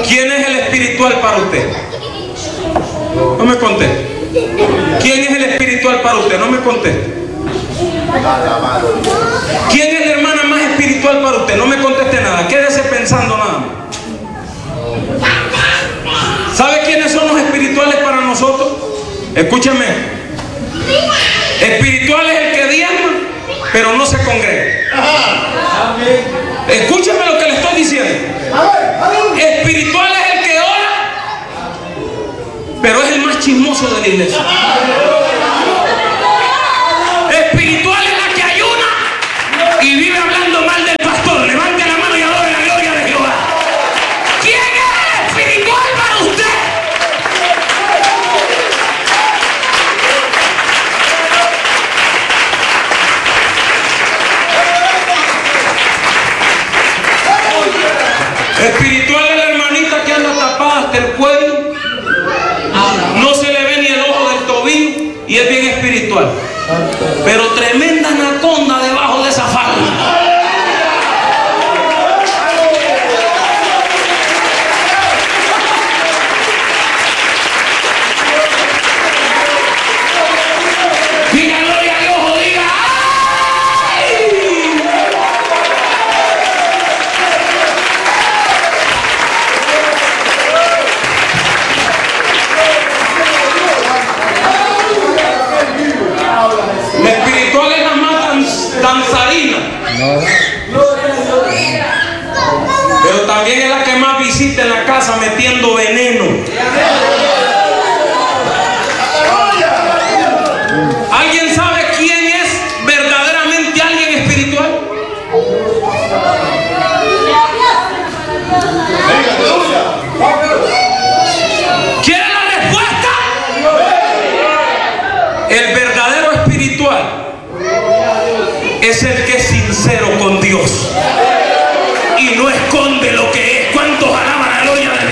¿Quién es el espiritual para usted? No me conteste. ¿Quién es el espiritual para usted? No me conteste. ¿Quién es la hermana más espiritual para usted? No me conteste nada. Quédese pensando nada más. ¿Sabe quiénes son los espirituales para nosotros? Escúchame. Espiritual es el que diezma, pero no se congrega. Escúchame lo que le estoy diciendo. Espiritual es el que ora, pero es el más chismoso de la iglesia. Espiritual es la que ayuna y vive hablando mal del pastor. Levante la mano y adore la gloria de Jehová. ¿Quién es el espiritual para usted? Espiritual es la hermanita que anda tapada hasta el cuello, no se le ve ni el ojo del tobillo y es bien espiritual, pero tremenda anaconda debajo de esa falda. Diga gloria a Dios o diga ¡ay! La espiritual es la más danzarina, pero también es la que más visita en la casa metiendo veneno. ¿Alguien sabe quién es verdaderamente alguien espiritual? ¿Quiere la respuesta? El verdadero espiritual es el que es sincero con Dios y no esconde lo que es. ¿Cuántos alaban la gloria de Dios?